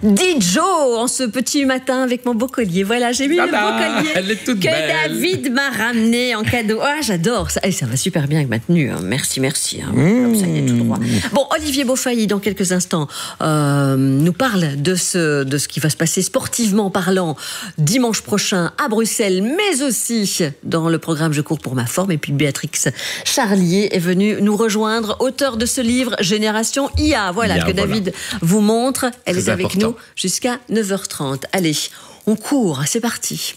Dijo, en ce petit matin avec mon beau collier. Voilà, j'ai mis le beau collier elle est toute que belle. David m'a ramené en cadeau. Ah, j'adore ça. Et ça va super bien avec ma tenue. Hein. Merci. Hein. Comme ça, il est tout droit. Bon, Olivier Beaufailly, dans quelques instants, nous parle de ce qui va se passer sportivement parlant dimanche prochain à Bruxelles, mais aussi dans le programme Je cours pour ma forme. Et puis Béatrix Charlier est venue nous rejoindre, auteur de ce livre Génération IA. Voilà, que David vous montre. Elle est avec nous jusqu'à 9h30. Allez, on court, c'est parti.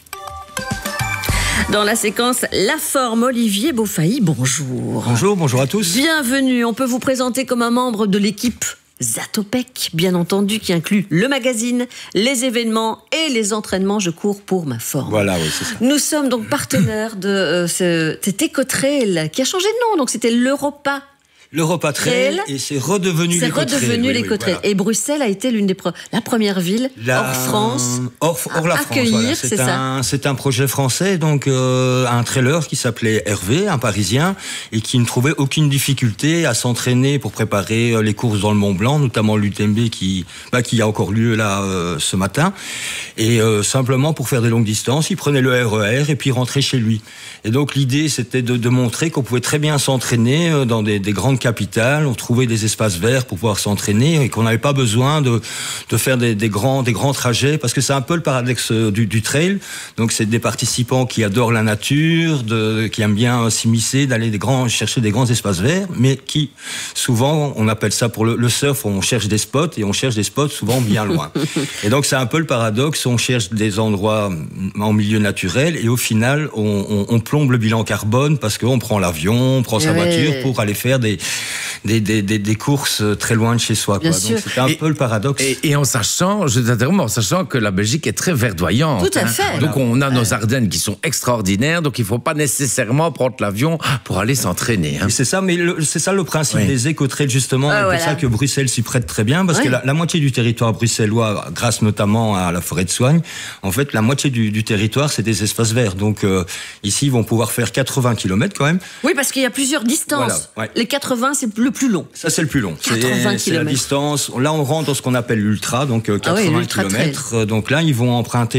Dans la séquence La Forme, Olivier Beaufailly, bonjour. Bonjour à tous. Bienvenue, on peut vous présenter comme un membre de l'équipe Zatopek, bien entendu, qui inclut le magazine, les événements et les entraînements Je cours pour ma forme. Voilà, oui, c'est ça. Nous sommes donc partenaires de cet Écotrail qui a changé de nom, donc c'était l'Europa. L'Europa Trail, et c'est redevenu l'Écotrail. C'est redevenu l'Écotrail. Voilà. Et Bruxelles a été la première ville hors France hors la France, accueillir, voilà. c'est ça. C'est un projet français, donc un trailer qui s'appelait Hervé, un Parisien, et qui ne trouvait aucune difficulté à s'entraîner pour préparer les courses dans le Mont Blanc, notamment l'UTMB qui a encore lieu là ce matin. Et simplement pour faire des longues distances, il prenait le RER et puis rentrait chez lui. Et donc l'idée, c'était de montrer qu'on pouvait très bien s'entraîner dans des grandes capitales, on trouvait des espaces verts pour pouvoir s'entraîner et qu'on n'avait pas besoin de faire des grands trajets, parce que c'est un peu le paradoxe du trail. Donc c'est des participants qui adorent la nature, qui aiment bien s'immiscer, d'aller chercher des grands espaces verts, mais qui souvent, on appelle ça pour le surf, on cherche des spots, et on cherche des spots souvent bien loin. Et donc c'est un peu le paradoxe, on cherche des endroits en milieu naturel et au final on plombe le bilan carbone parce qu'on prend l'avion, on prend sa voiture pour aller faire des courses très loin de chez soi. Bien quoi. sûr. Donc c'est un peu le paradoxe. Et en sachant, je t'interromps, en sachant que la Belgique est très verdoyante. Tout à fait. Donc on a nos Ardennes qui sont extraordinaires, donc il ne faut pas nécessairement prendre l'avion pour aller s'entraîner. Hein. C'est ça, mais c'est ça le principe des écotrails justement. C'est pour ça que Bruxelles s'y prête très bien, parce que la moitié du territoire bruxellois, grâce notamment à la forêt de Soignes, en fait la moitié du territoire c'est des espaces verts. Donc ici ils vont pouvoir faire 80 km quand même. Oui, parce qu'il y a plusieurs distances. Voilà, Les 80, c'est le plus long. Ça, c'est le plus long. 80 c'est la distance. Là, on rentre dans ce qu'on appelle l'ultra, donc 80 km. Donc là, ils vont emprunter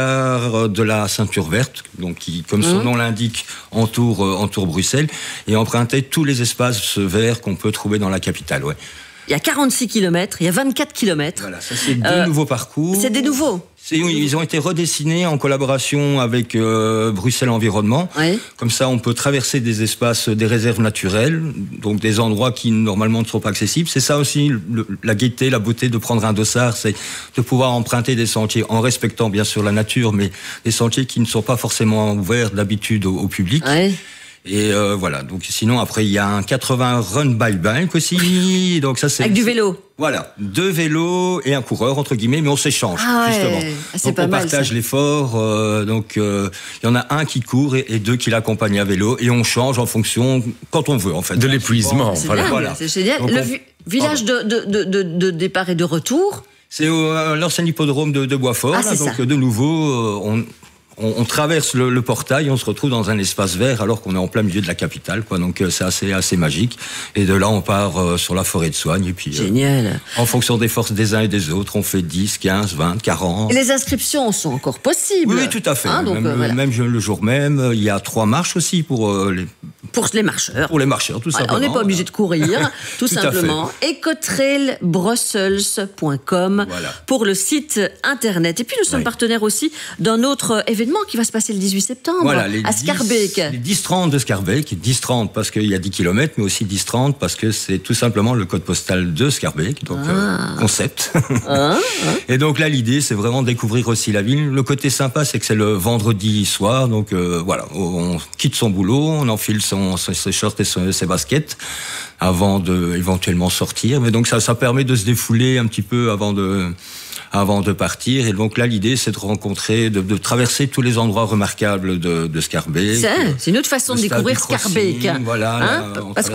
3/4 de la ceinture verte, donc qui, comme son nom l'indique, entoure Bruxelles, et emprunter tous les espaces verts qu'on peut trouver dans la capitale. Ouais. Il y a 46 km, il y a 24 km. Voilà, ça c'est deux nouveaux parcours. C'est des nouveaux. Ils ont été redessinés en collaboration avec Bruxelles Environnement. Oui. Comme ça, on peut traverser des espaces, des réserves naturelles, donc des endroits qui normalement ne sont pas accessibles. C'est ça aussi la gaieté, la beauté de prendre un dossard, c'est de pouvoir emprunter des sentiers en respectant bien sûr la nature, mais des sentiers qui ne sont pas forcément ouverts d'habitude au public. Oui. Et voilà, donc sinon après il y a un 80 run by bike aussi, donc ça c'est avec du vélo. Voilà, 2 vélos et un coureur entre guillemets, mais on s'échange justement. Donc on partage l'effort. Donc il y en a un qui court et 2 qui l'accompagnent à vélo, et on change en fonction quand on veut en fait. De l'épuisement. Voilà. C'est génial. Donc, village de départ et de retour. C'est l'ancien hippodrome de Boisfort. Donc de nouveau on traverse le portail, on se retrouve dans un espace vert alors qu'on est en plein milieu de la capitale, quoi. Donc c'est assez magique. Et de là, on part sur la forêt de Soignes. Et puis, génial. En fonction des forces des uns et des autres, on fait 10, 15, 20, 40. Et les inscriptions sont encore possibles. Oui, tout à fait. Même le jour même, il y a 3 marches aussi pour les marcheurs. Pour les marcheurs, tout simplement. On n'est pas obligé de courir, tout simplement. Ecotrailbrussels.com pour le site internet. Et puis nous sommes partenaires aussi d'un autre événement qui va se passer le 18 septembre à Schaerbeek. Les 10-30 de Schaerbeek. 10-30 parce qu'il y a 10 km, mais aussi 10-30 parce que c'est tout simplement le code postal de Schaerbeek. Donc, concept. Et donc là, l'idée, c'est vraiment de découvrir aussi la ville. Le côté sympa, c'est que c'est le vendredi soir. Donc voilà, on quitte son boulot, on enfile ses shorts et ses baskets avant de éventuellement sortir. Mais donc ça permet de se défouler un petit peu avant de partir. Et donc là, l'idée, c'est de rencontrer, de traverser tous les endroits remarquables de Schaerbeek. C'est une autre façon de découvrir Schaerbeek. Voilà.